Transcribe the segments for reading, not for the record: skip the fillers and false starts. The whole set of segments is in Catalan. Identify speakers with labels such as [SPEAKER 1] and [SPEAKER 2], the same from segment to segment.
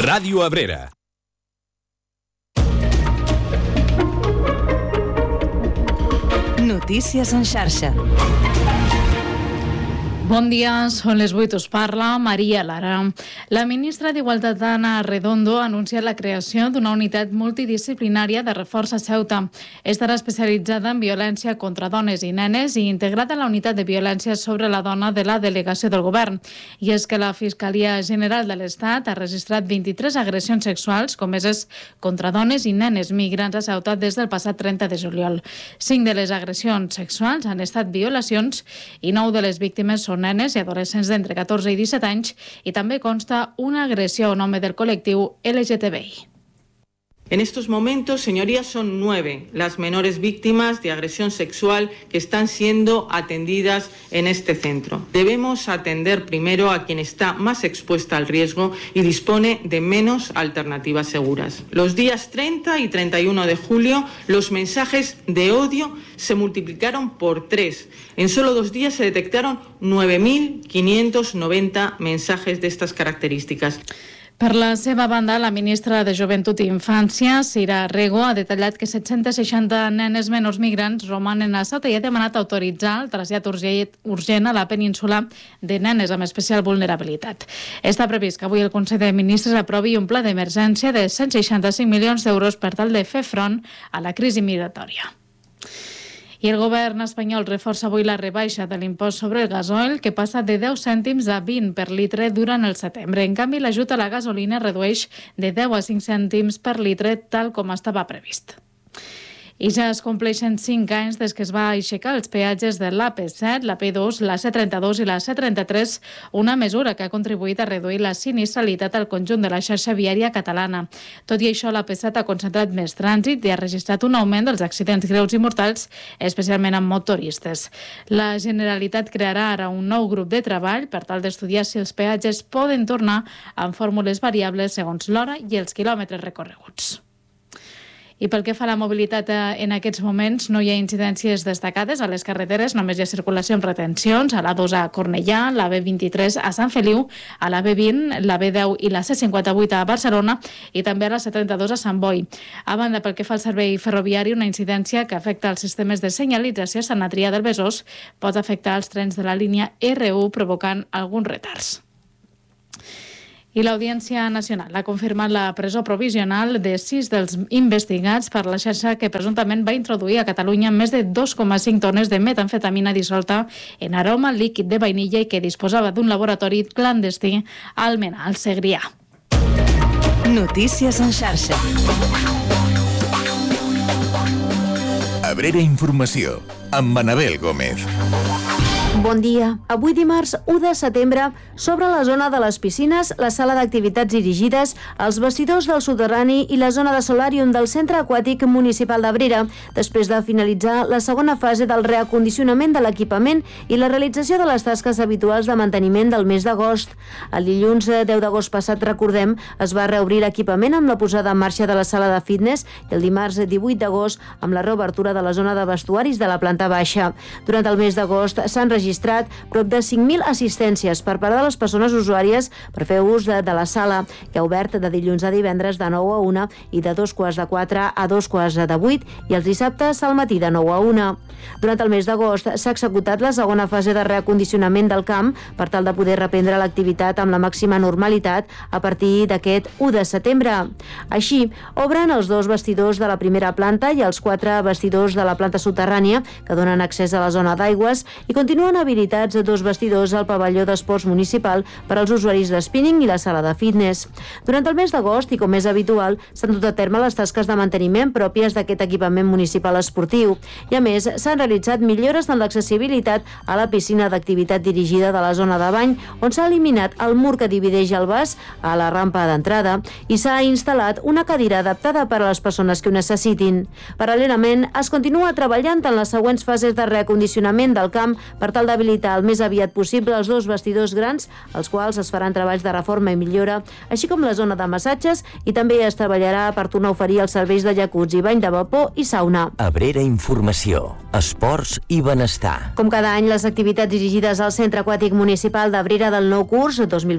[SPEAKER 1] Ràdio Abrera.
[SPEAKER 2] Notícies en xarxa.
[SPEAKER 3] Bon dia, són les 8, us parla Maria Lara. La ministra d'Igualtat, Ana Redondo, ha anunciat la creació d'una unitat multidisciplinària de reforç a Ceuta. Estarà especialitzada en violència contra dones i nenes i integrada a la unitat de violència sobre la dona de la delegació del govern. I és que la Fiscalia General de l'Estat ha registrat 23 agressions sexuals comeses contra dones i nenes migrants a Ceuta des del passat 30 de juliol. 5 de les agressions sexuals han estat violacions i 9 de les víctimes són nenes i adolescents d'entre 14 i 17 anys i també consta una agressió a un home del col·lectiu LGTBI.
[SPEAKER 4] En estos momentos, señorías, son 9 las menores víctimas de agresión sexual que están siendo atendidas en este centro. Debemos atender primero a quien está más expuesta al riesgo y dispone de menos alternativas seguras. Los días 30 y 31 de julio, los mensajes de odio se multiplicaron por 3. En solo 2 días se detectaron 9.590 mensajes de estas características.
[SPEAKER 3] Per la seva banda, la ministra de Joventut i Infància, Sira Rego, ha detallat que 760 nenes menors migrants romanen a Ceuta i ha demanat autoritzar el trasllat urgent a la península de nenes amb especial vulnerabilitat. Està previst que avui el Consell de Ministres aprovi un pla d'emergència de 165 milions d'euros per tal de fer front a la crisi migratòria. I el govern espanyol reforça avui la rebaixa de l'impost sobre el gasoil, que passa de 10 cèntims a 20 per litre durant el setembre. En canvi, l'ajut a la gasolina redueix de 10 a 5 cèntims per litre, tal com estava previst. I ja es compleixen 5 anys des que es va aixecar els peatges de l'AP7, l'AP2, la C32 i la C33, una mesura que ha contribuït a reduir la sinistralitat al conjunt de la xarxa viària catalana. Tot i això, l'AP7 ha concentrat més trànsit i ha registrat un augment dels accidents greus i mortals, especialment amb motoristes. La Generalitat crearà ara un nou grup de treball per tal d'estudiar si els peatges poden tornar amb fórmules variables segons l'hora i els quilòmetres recorreguts. I pel que fa a la mobilitat, en aquests moments no hi ha incidències destacades a les carreteres, només hi ha circulació amb retencions a l'A2 a Cornellà, la B23 a Sant Feliu, a la B20, la B10 i la C58 a Barcelona i també a la C32 a Sant Boi. A banda, pel que fa al servei ferroviari, una incidència que afecta els sistemes de senyalització a Sant Adrià del Besòs pot afectar els trens de la línia R1 provocant alguns retards. I l'Audiència Nacional ha confirmat la presó provisional de 6 dels investigats per la xarxa que presumptament va introduir a Catalunya més de 2,5 tones de metamfetamina dissolta en aroma líquid de vainilla i que disposava d'un laboratori clandestí a Almenar, al Segrià.
[SPEAKER 2] Notícies en xarxa.
[SPEAKER 1] Abrera Informació, amb Manabel Gómez.
[SPEAKER 5] Bon dia. Avui dimarts 1 de setembre s'obre la zona de les piscines, la sala d'activitats dirigides, els vestidors del soterrani i la zona de solàrium del Centre Aquàtic Municipal d'Abrera, després de finalitzar la segona fase del reacondicionament de l'equipament i la realització de les tasques habituals de manteniment del mes d'agost. El dilluns 10 d'agost passat, recordem, es va reobrir l'equipament amb la posada en marxa de la sala de fitness i el dimarts 18 d'agost amb la reobertura de la zona de vestuaris de la planta baixa. Durant el mes d'agost s'han registrat prop de 5.000 assistències per part de les persones usuàries per fer ús de la sala, que ha obert de dilluns a divendres de 9 a 1 i de 2:15 a 2:15 i els dissabtes al matí de 9 a 1. Durant el mes d'agost s'ha executat la segona fase de reacondicionament del camp per tal de poder reprendre l'activitat amb la màxima normalitat a partir d'aquest 1 de setembre. Així, obren els 2 vestidors de la primera planta i els 4 vestidors de la planta soterrània que donen accés a la zona d'aigües i continuen habilitats 2 vestidors al pavelló d'esports municipal per als usuaris de spinning i la sala de fitness. Durant el mes d'agost, i com és habitual, s'han dut a terme les tasques de manteniment pròpies d'aquest equipament municipal esportiu i, a més, s'han realitzat millores en l'accessibilitat a la piscina d'activitat dirigida de la zona de bany, on s'ha eliminat el mur que divideix el vas a la rampa d'entrada i s'ha instal·lat una cadira adaptada per a les persones que ho necessitin. Paral·lelament, es continua treballant en les següents fases de reacondicionament del camp per tal tal d'habilitar el més aviat possible els 2 vestidors grans, als quals es faran treballs de reforma i millora, així com la zona de massatges, i també es treballarà per tornar a oferir els serveis de jacuzzi, bany de vapor i sauna.
[SPEAKER 2] Abrera Informació, esports i benestar.
[SPEAKER 5] Com cada any, les activitats dirigides al Centre Aquàtic Municipal d'Abrera del nou curs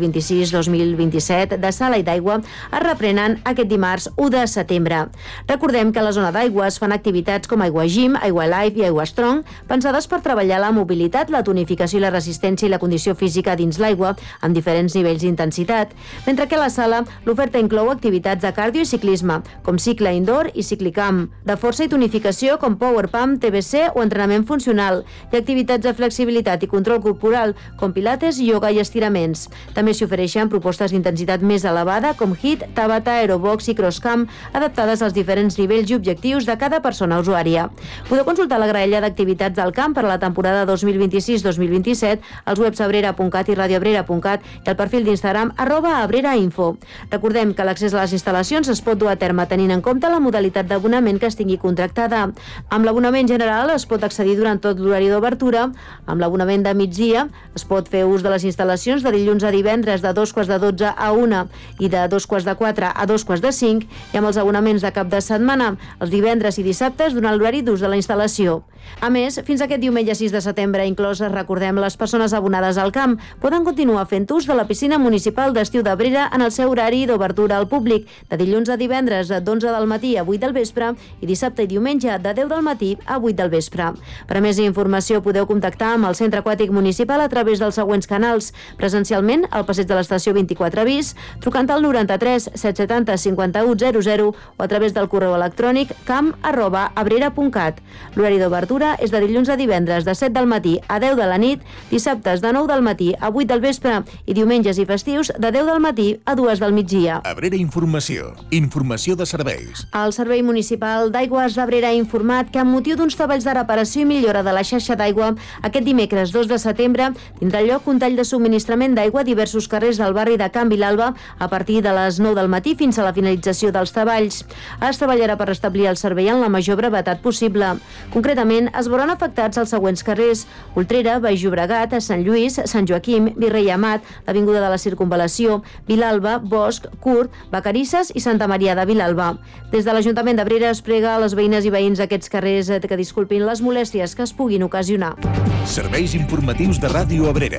[SPEAKER 5] 2026-2027 de sala i d'aigua es reprenen aquest dimarts 1 de setembre. Recordem que a la zona d'aigua es fan activitats com Aigua Gym, Aigua Live i Aigua Strong, pensades per treballar la mobilitat, la tonificació i la resistència i la condició física dins l'aigua amb diferents nivells d'intensitat, mentre que a la sala l'oferta inclou activitats de cardio i ciclisme, com cicle indoor i ciclicamp, de força i tonificació com Power Pump, TBC o entrenament funcional, i activitats de flexibilitat i control corporal com pilates, ioga i estiraments. També s'hi ofereixen propostes d'intensitat més elevada com HIIT, Tabata, Aerobox i Crosscamp, adaptades als diferents nivells i objectius de cada persona usuària. Podeu consultar la graella d'activitats del camp per a la temporada 2026-2027 als webs abrera.cat i radioabrera.cat i al perfil d'Instagram @abrerainfo. Recordem que l'accés a les instal·lacions es pot dur a terme tenint en compte la modalitat d'abonament que estigui contractada. Amb l'abonament general es pot accedir durant tot l'horari d'obertura. Amb l'abonament de migdia es pot fer ús de les instal·lacions de dilluns a divendres de 2:15 a 1 i de 2:15 a 2:15, i amb els abonaments de cap de setmana, els divendres i dissabtes durant l'horari d'ús de la instal·lació. A més, fins aquest diumenge 6 de setembre inclòs, recordem, les persones abonades al camp poden continuar fent ús de la piscina municipal d'estiu d'Abrera en el seu horari d'obertura al públic, de dilluns a divendres d'11 del matí a 8 del vespre i dissabte i diumenge de 10 del matí a 8 del vespre. Per a més informació podeu contactar amb el Centre Aquàtic Municipal a través dels següents canals: presencialment al passeig de l'estació 24 bis, trucant al 93 770 5100 o a través del correu electrònic camp@abrera.cat. L'horari d'obertura és de dilluns a divendres de 7 del matí a 10 de la nit, dissabtes de 9 del matí a 8 del vespre i diumenges i festius de 10 del matí a 2 del migdia.
[SPEAKER 1] Abrera Informació. Informació de serveis.
[SPEAKER 5] El Servei Municipal d'Aigües d'Abrera ha informat que amb motiu d'uns treballs de reparació i millora de la xarxa d'aigua, aquest dimecres 2 de setembre tindrà lloc un tall de subministrament d'aigua a diversos carrers del barri de Can Vilalba a partir de les 9 del matí fins a la finalització dels treballs. Es treballarà per restablir el servei en la major brevetat possible. Concretament, es veuran afectats els següents carrers: Voltrera, Baix Llobregat, Sant Lluís, Sant Joaquim, Virrei Amat, l'Avinguda de la Circunvalació, Vilalba, Bosch, Curt, Vacarisses i Santa Maria de Vilalba. Des de l'Ajuntament d'Abrera es prega a les veïnes i veïns d'aquests carrers que disculpin les molèsties que es puguin ocasionar.
[SPEAKER 1] Serveis informatius de Ràdio Abrera.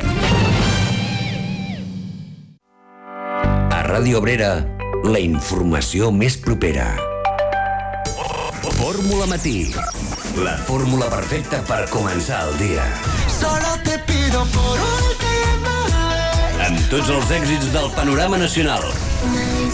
[SPEAKER 2] A Ràdio Abrera, la informació més propera. Fórmula Matí. La fórmula perfecta per començar el dia.
[SPEAKER 6] Solo te pido por última vez.
[SPEAKER 2] Amb tots els èxits del panorama nacional.